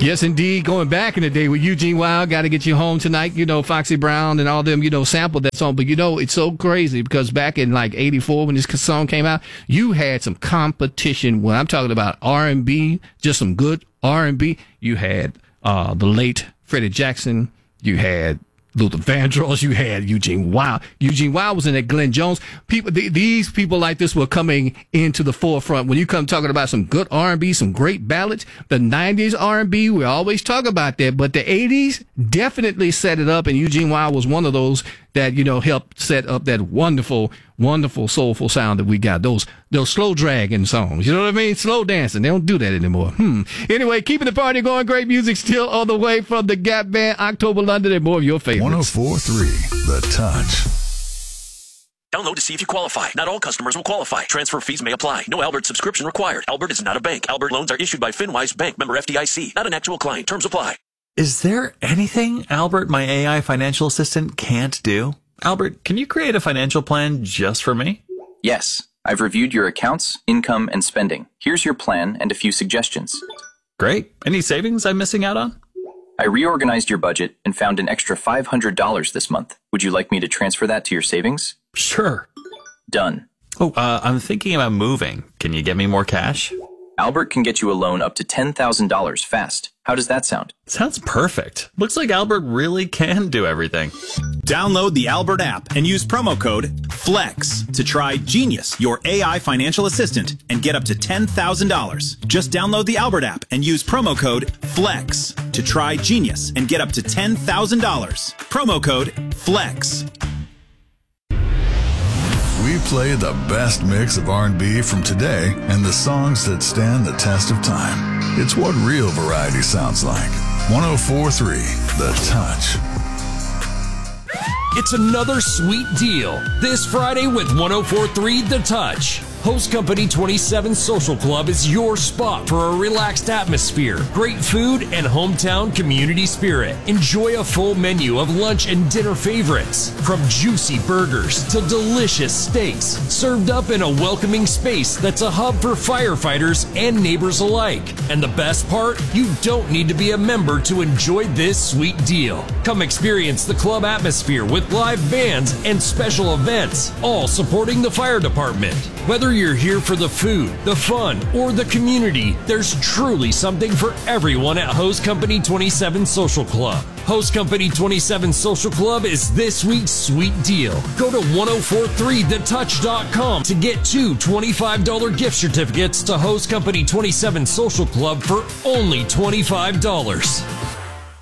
Yes, indeed. Going back in the day with Eugene Wild, Got to Get You Home Tonight, Foxy Brown and all them, sampled that song. But, it's so crazy because back in like 84 when this song came out, you had some competition. When I'm talking about R&B, just some good R&B, you had the late Freddie Jackson, you had Luther Vandross, you had Eugene Wild. Eugene Wild was in that Glenn Jones. These people like this were coming into the forefront. When you come talking about some good R&B, some great ballads, the 90s R&B, we always talk about that, but the 80s definitely set it up, and Eugene Wild was one of those that, helped set up that wonderful, wonderful, soulful sound that we got. Those slow dragging songs. You know what I mean? Slow dancing. They don't do that anymore. Anyway, keeping the party going. Great music still on the way from the Gap Band, October London, and more of your favorites. 104.3 The Touch. Download to see if you qualify. Not all customers will qualify. Transfer fees may apply. No Albert subscription required. Albert is not a bank. Albert loans are issued by FinWise Bank, member FDIC. Not an actual client. Terms apply. Is there anything Albert, my AI financial assistant, can't do? Albert, can you create a financial plan just for me? Yes. I've reviewed your accounts, income, and spending. Here's your plan and a few suggestions. Great. Any savings I'm missing out on? I reorganized your budget and found an extra $500 this month. Would you like me to transfer that to your savings? Sure. Done. Oh, I'm thinking about moving. Can you get me more cash? Albert can get you a loan up to $10,000 fast. How does that sound? Sounds perfect. Looks like Albert really can do everything. Download the Albert app and use promo code FLEX to try Genius, your AI financial assistant, and get up to $10,000. Just download the Albert app and use promo code FLEX to try Genius and get up to $10,000. Promo code FLEX. We play the best mix of R&B from today and the songs that stand the test of time. It's what real variety sounds like. 104.3 The Touch. It's another sweet deal this Friday with 104.3 The Touch. Host Company 27 Social Club is your spot for a relaxed atmosphere, great food, and hometown community spirit. Enjoy a full menu of lunch and dinner favorites, from juicy burgers to delicious steaks, served up in a welcoming space that's a hub for firefighters and neighbors alike. And the best part? You don't need to be a member to enjoy this sweet deal. Come experience the club atmosphere with live bands and special events, all supporting the fire department. Whether you're here for the food, the fun, or the community, there's truly something for everyone at Host Company 27 Social Club. Host Company 27 Social Club is this week's sweet deal. Go to 1043thetouch.com to get two $25 gift certificates to Host Company 27 Social Club for only $25.